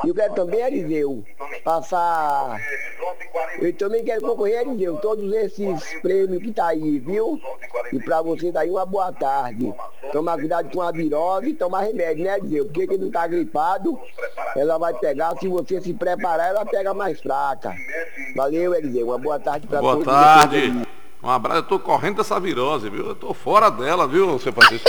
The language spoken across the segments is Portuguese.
Eu quero também, Eliseu, passar. Eu também quero concorrer, Eliseu, todos esses prêmios que tá aí, viu? E pra você daí uma boa tarde. Tomar cuidado com a virose e tomar remédio, né, Eliseu? Porque quem não tá gripado, ela vai pegar, se você se preparar, ela pega mais fraca. Valeu, Eliseu, uma boa tarde pra todos. Boa tarde. Um abraço, eu tô correndo dessa virose, viu? Eu tô fora dela, viu, seu Francisco?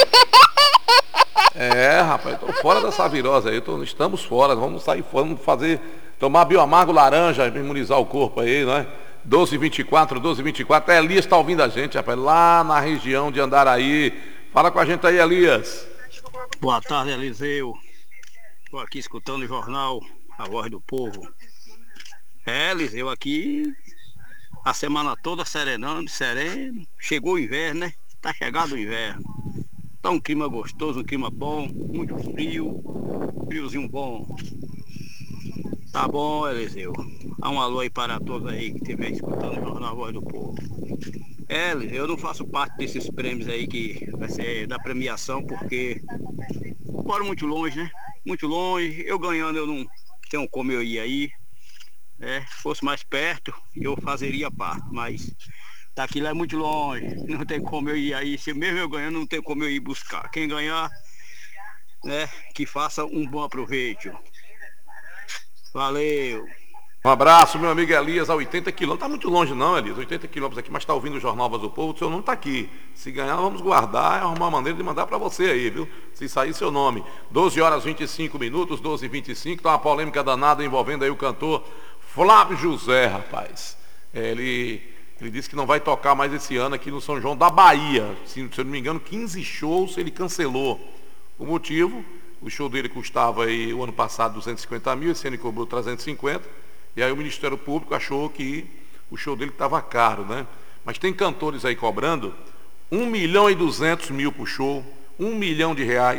Rapaz, eu tô fora dessa virose aí, estamos fora, vamos sair fora, vamos tomar bioamargo laranja, imunizar o corpo aí, não é? 12h24, Elias tá ouvindo a gente, rapaz, lá na região de Andaraí. Fala com a gente aí, Elias. Boa tarde, Eliseu. Tô aqui escutando o jornal A Voz do Povo. Eliseu, aqui a semana toda sereno. Chegou o inverno, né? Tá chegado o inverno. Tá um clima gostoso, um clima bom, muito frio, friozinho bom. Tá bom, Eliseu. Dá um alô aí para todos aí que estiver escutando o jornal A Voz do Povo. Eliseu, eu não faço parte desses prêmios aí que vai ser da premiação, porque moro muito longe, né? Muito longe. Eu ganhando, eu não tenho como eu ir aí. Se fosse mais perto, eu fazeria parte, mas daqui lá é muito longe, não tem como eu ir aí. Se mesmo eu ganhando, não tem como eu ir buscar. Quem ganhar, que faça um bom aproveito. Valeu. Um abraço, meu amigo Elias, a 80 quilômetros. Tá muito longe não, Elias, 80 quilômetros aqui, mas tá ouvindo o Jornal Voz do Povo, o seu nome tá aqui. Se ganhar, vamos guardar e arrumar uma maneira de mandar para você aí, viu? Se sair seu nome. 12h25, 12h25, tá uma polêmica danada envolvendo aí o cantor Flávio José, rapaz. Ele disse que não vai tocar mais esse ano aqui no São João da Bahia. Se eu não me engano, 15 shows ele cancelou. O motivo, o show dele custava aí o ano passado 250 mil, esse ano ele cobrou 350. E aí o Ministério Público achou que o show dele estava caro, né? Mas tem cantores aí cobrando 1.200.000 por show, R$1 milhão,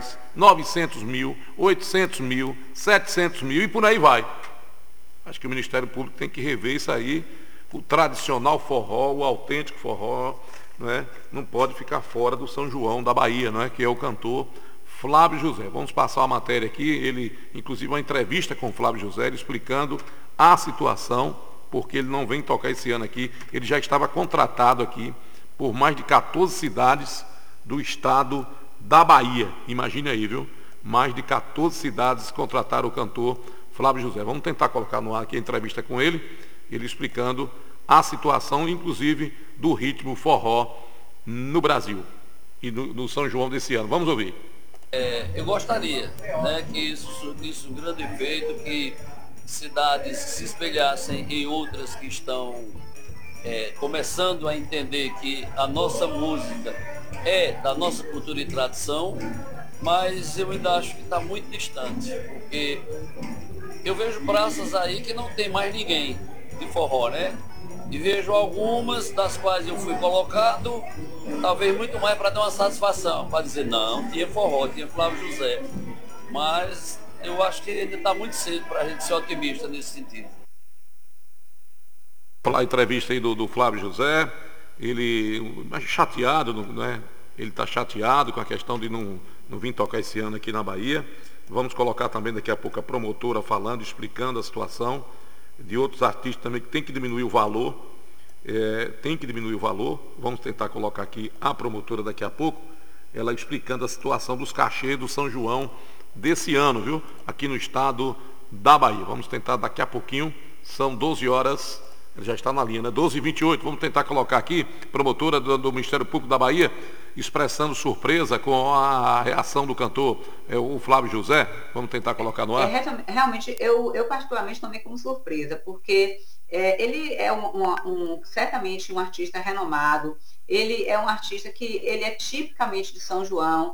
900 mil, 800 mil, 700 mil e por aí vai. Acho que o Ministério Público tem que rever isso aí. O tradicional forró, o autêntico forró, não pode ficar fora do São João da Bahia, que é o cantor Flávio José. Vamos passar a matéria aqui, ele, inclusive uma entrevista com o Flávio José, ele explicando a situação, porque ele não vem tocar esse ano aqui. Ele já estava contratado aqui por mais de 14 cidades do estado da Bahia. Imagine aí, viu? Mais de 14 cidades contrataram o cantor Flávio José. Vamos tentar colocar no ar aqui a entrevista com ele explicando a situação, inclusive, do ritmo forró no Brasil e no São João desse ano. Vamos ouvir. Eu gostaria, que isso um grande efeito, que cidades se espelhassem em outras que estão começando a entender que a nossa música é da nossa cultura e tradição, mas eu ainda acho que está muito distante, porque eu vejo praças aí que não tem mais ninguém de forró, E vejo algumas das quais eu fui colocado, talvez muito mais para dar uma satisfação, para dizer, não, tinha forró, tinha Flávio José. Mas eu acho que ainda está muito cedo para a gente ser otimista nesse sentido. A entrevista aí do Flávio José, ele chateado, Ele está chateado com a questão de não vir tocar esse ano aqui na Bahia. Vamos colocar também daqui a pouco a promotora falando, explicando a situação de outros artistas também que tem que diminuir o valor. Vamos tentar colocar aqui a promotora daqui a pouco, ela explicando a situação dos cachês do São João desse ano, viu? Aqui no estado da Bahia. Vamos tentar daqui a pouquinho, são 12 horas, ele já está na linha, 12h28, vamos tentar colocar aqui, promotora do Ministério Público da Bahia, expressando surpresa com a reação do cantor, o Flávio José. Vamos tentar colocar no ar? Realmente, eu particularmente tomei como surpresa, porque ele é certamente um artista renomado, ele é um artista que ele é tipicamente de São João.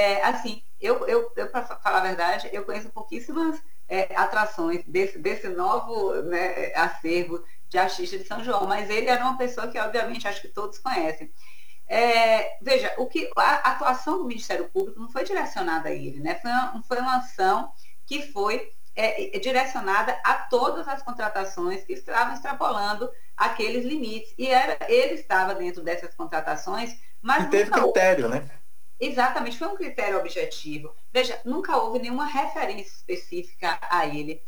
Para falar a verdade, eu conheço pouquíssimas atrações desse novo acervo de artistas de São João, mas ele era uma pessoa que, obviamente, acho que todos conhecem. Veja, a atuação do Ministério Público não foi direcionada a ele, foi uma ação que foi direcionada a todas as contratações que estavam extrapolando aqueles limites. E ele estava dentro dessas contratações, mas e teve critério, Exatamente, foi um critério objetivo. Veja, nunca houve nenhuma referência específica a ele.